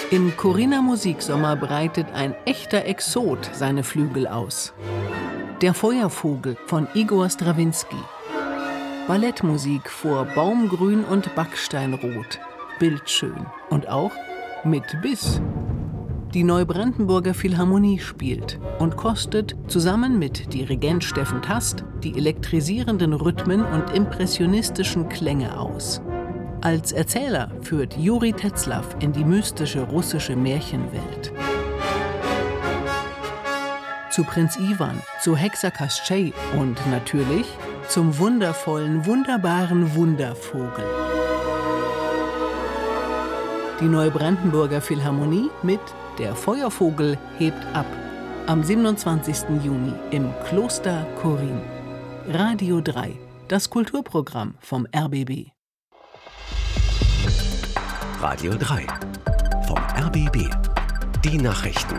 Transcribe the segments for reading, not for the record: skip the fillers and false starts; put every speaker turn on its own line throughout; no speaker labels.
Im Corinna Musiksommer breitet ein echter Exot seine Flügel aus. Der Feuervogel von Igor Strawinski. Ballettmusik vor Baumgrün und Backsteinrot. Bildschön und auch mit Biss. Die Neubrandenburger Philharmonie spielt und kostet zusammen mit Dirigent Steffen Tast die elektrisierenden Rhythmen und impressionistischen Klänge aus. Als Erzähler führt Juri Tetzlaff in die mystische russische Märchenwelt. Zu Prinz Iwan, zu Hexer Kastschei und natürlich zum wundervollen, wunderbaren Wundervogel. Die Neubrandenburger Philharmonie mit Der Feuervogel hebt ab. Am 27. Juni im Kloster Chorin. Radio 3, das Kulturprogramm vom RBB.
Radio 3 vom RBB. Die Nachrichten.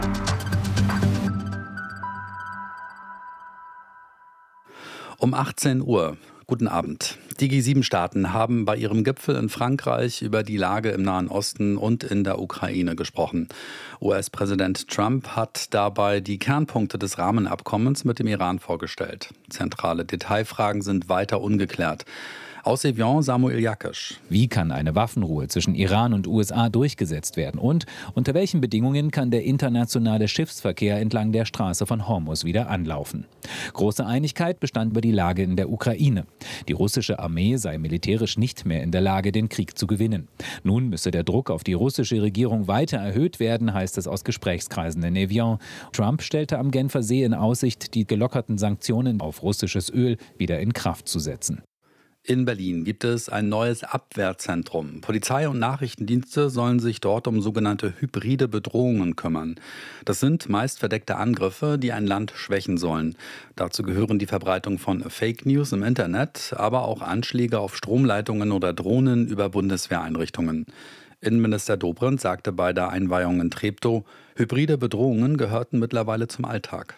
Um 18 Uhr. Guten Abend. Die G7-Staaten haben bei ihrem Gipfel in Frankreich über die Lage im Nahen Osten und in der Ukraine gesprochen. US-Präsident Trump hat dabei die Kernpunkte des Rahmenabkommens mit dem Iran vorgestellt. Zentrale Detailfragen sind weiter ungeklärt. Aus Evian Samuel Jakisch.
Wie kann eine Waffenruhe zwischen Iran und USA durchgesetzt werden? Und unter welchen Bedingungen kann der internationale Schiffsverkehr entlang der Straße von Hormuz wieder anlaufen? Große Einigkeit bestand über die Lage in der Ukraine. Die russische Armee sei militärisch nicht mehr in der Lage, den Krieg zu gewinnen. Nun müsse der Druck auf die russische Regierung weiter erhöht werden, heißt es aus Gesprächskreisen in Evian. Trump stellte am Genfer See in Aussicht, die gelockerten Sanktionen auf russisches Öl wieder in Kraft zu setzen.
In Berlin gibt es ein neues Abwehrzentrum. Polizei und Nachrichtendienste sollen sich dort um sogenannte hybride Bedrohungen kümmern. Das sind meist verdeckte Angriffe, die ein Land schwächen sollen. Dazu gehören die Verbreitung von Fake News im Internet, aber auch Anschläge auf Stromleitungen oder Drohnen über Bundeswehreinrichtungen. Innenminister Dobrindt sagte bei der Einweihung in Treptow, hybride Bedrohungen gehörten mittlerweile zum Alltag.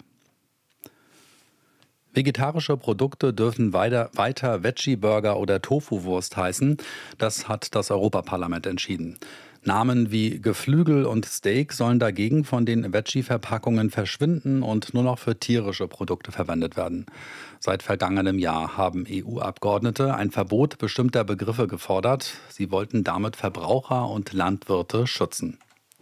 Vegetarische Produkte dürfen weiter Veggie-Burger oder Tofu-Wurst heißen. Das hat das Europaparlament entschieden. Namen wie Geflügel und Steak sollen dagegen von den Veggie-Verpackungen verschwinden und nur noch für tierische Produkte verwendet werden. Seit vergangenem Jahr haben EU-Abgeordnete ein Verbot bestimmter Begriffe gefordert. Sie wollten damit Verbraucher und Landwirte schützen.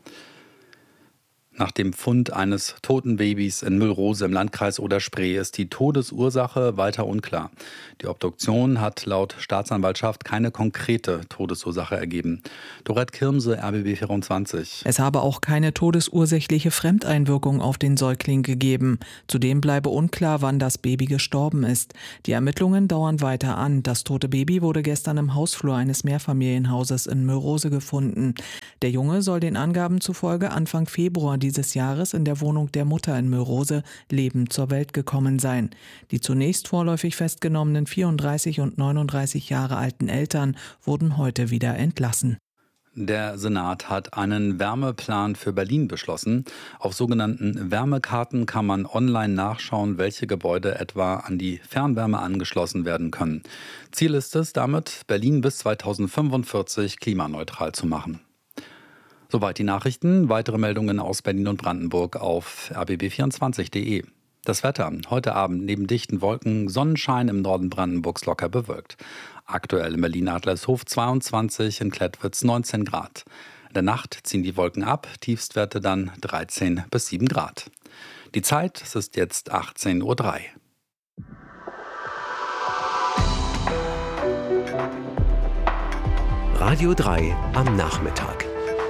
Nach dem Fund eines toten Babys in Müllrose im Landkreis Oder-Spree ist die Todesursache weiter unklar. Die Obduktion hat laut Staatsanwaltschaft keine konkrete Todesursache ergeben. Dorette Kirmse, RBB 24.
Es habe auch keine todesursächliche Fremdeinwirkung auf den Säugling gegeben. Zudem bleibe unklar, wann das Baby gestorben ist. Die Ermittlungen dauern weiter an. Das tote Baby wurde gestern im Hausflur eines Mehrfamilienhauses in Müllrose gefunden. Der Junge soll den Angaben zufolge Anfang Februar dieses Jahres in der Wohnung der Mutter in Müllrose lebend zur Welt gekommen sein. Die zunächst vorläufig festgenommenen 34 und 39 Jahre alten Eltern wurden heute wieder entlassen.
Der Senat hat einen Wärmeplan für Berlin beschlossen. Auf sogenannten Wärmekarten kann man online nachschauen, welche Gebäude etwa an die Fernwärme angeschlossen werden können. Ziel ist es damit, Berlin bis 2045 klimaneutral zu machen. Soweit die Nachrichten. Weitere Meldungen aus Berlin und Brandenburg auf rbb24.de. Das Wetter. Heute Abend neben dichten Wolken Sonnenschein im Norden Brandenburgs locker bewölkt. Aktuell in Berlin-Adlershof 22, in Klettwitz 19 Grad. In der Nacht ziehen die Wolken ab, Tiefstwerte dann 13 bis 7 Grad. Die Zeit, es ist jetzt 18:03 Uhr.
Radio 3 am Nachmittag.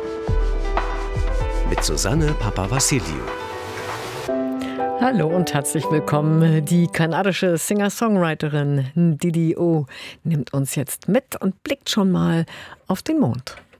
Mit Susanne Papawassiliou.
Hallo und herzlich willkommen. Die kanadische Singer-Songwriterin Didi O nimmt uns jetzt mit und blickt schon mal auf den Mond.